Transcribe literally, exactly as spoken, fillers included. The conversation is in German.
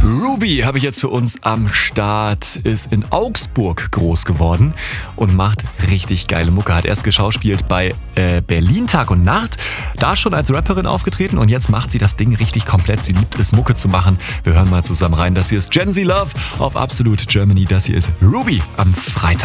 Ruby habe ich jetzt für uns am Start, ist in Augsburg groß geworden und macht richtig geile Mucke. Hat erst geschauspielt bei äh, Berlin Tag und Nacht, da schon als Rapperin aufgetreten und jetzt macht sie das Ding richtig komplett. Sie liebt es, Mucke zu machen. Wir hören mal zusammen rein. Das hier ist Gen Z Love auf Absolute Germany. Das hier ist Ruby am Freitag.